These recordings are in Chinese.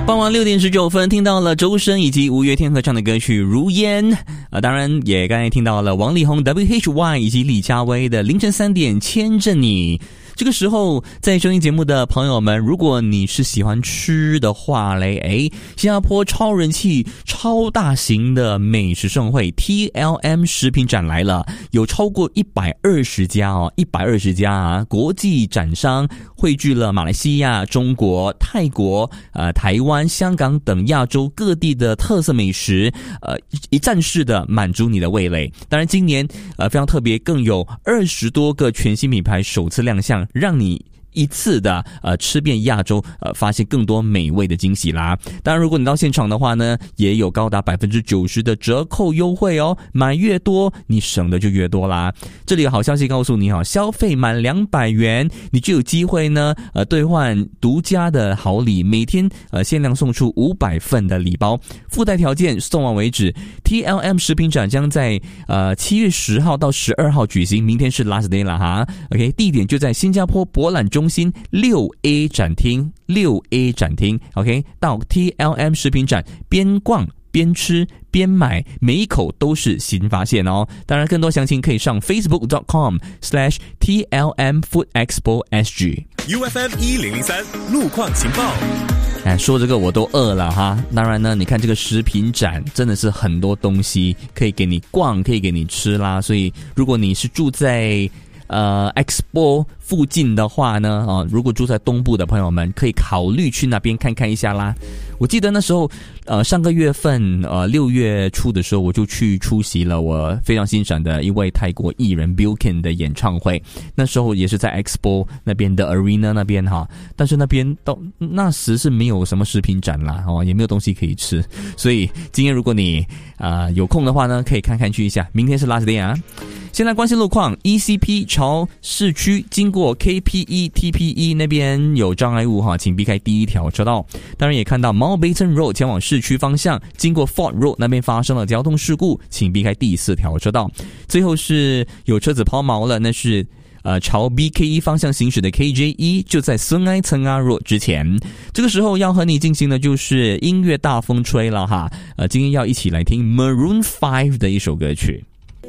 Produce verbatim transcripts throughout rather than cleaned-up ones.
傍晚六点十九分，听到了周深以及五月天合唱的歌曲《如烟》啊，当然也刚才听到了王力宏 W H Y 以及李佳薇的凌晨三点牵着你。这个时候在收听节目的朋友们，如果你是喜欢吃的话嘞，诶，新加坡超人气超大型的美食盛会 T L M 食品展来了，有超过一百二十家哦，一百二十家啊，国际展商汇聚了马来西亚、中国、泰国、呃台湾、香港等亚洲各地的特色美食，呃一站式的满足你的味蕾。当然今年呃非常特别，更有二十多个全新品牌首次亮相，让你一次的呃吃遍亚洲，呃发现更多美味的惊喜啦。当然如果你到现场的话呢，也有高达 百分之九十 的折扣优惠哦，买越多你省的就越多啦。这里有好消息告诉你哦，消费满两百元你就有机会呢呃兑换独家的好礼，每天呃限量送出五百份的礼包，附带条件送完为止。 T L M 食品展将在呃七月十号到十二号举行，明天是 last day 了哈。 OK， 地点就在新加坡博览中心六 A 展厅，六 A 展厅 OK， 到 T L M 食品展边逛边吃边买，每一口都是新发现哦。当然更多详情可以上 facebook dot com slash T L M Food Expo S G。 U F M 一零零三路况情报。 哎，说这个我都饿了哈。当然呢，你看这个食品展真的是很多东西可以给你逛，可以给你吃啦。所以如果你是住在呃 Expo 附近的话呢，啊，如果住在东部的朋友们可以考虑去那边看看一下啦。我记得那时候呃上个月份呃六月初的时候，我就去出席了我非常欣赏的一位泰国艺人 Bilkin 的演唱会。那时候也是在 Expo 那边的 Arena 那边哈，但是那边到那时是没有什么食品展啦，哦，也没有东西可以吃。所以今天如果你啊、呃、有空的话呢，可以看看去一下。明天是 last day 啊。先来关心路况 ，E C P 朝市区经过 K P E T P E 那边有障碍物哈，请避开第一条车道。当然也看到 Mountbatten Road 前往市区方向，经过 Fort Road 那边发生了交通事故，请避开第四条车道。最后是有车子抛锚了，那是呃朝 B K E 方向行驶的 K J E 就在孙埃岑阿 Road 之前。这个时候要和你进行的就是音乐大风吹了哈，呃，今天要一起来听 Maroon 五的一首歌曲。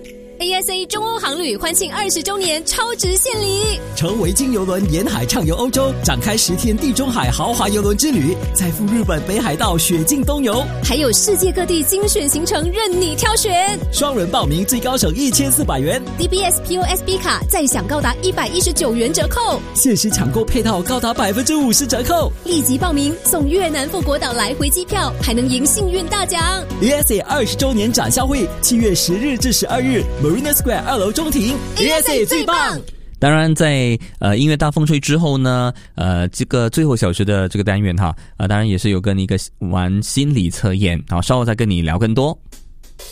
A S A 中欧航旅欢庆二十周年超值献礼， 乘维京邮轮沿海畅游欧洲，展开十天地中海豪华邮轮之旅，再赴日本北海道雪境东游， 还有世界各地精选行程任你挑选。 双人报名最高省一千四百元 ，D B S P O S B 卡再享高达一百一十九元折扣， 限时抢购配套高达百分之五十折扣。 立即报名送越南富国岛来回机票，还能赢幸运大奖。 A S A 二十周年展销会，七月十日至十二日。Marina Square 二楼中庭 ，A S A 最棒。 当然在呃音乐大风吹之后呢，呃这个最后小时的这个单元哈，呃当然也是有跟一个玩心理测验，好，稍后再跟你聊更多。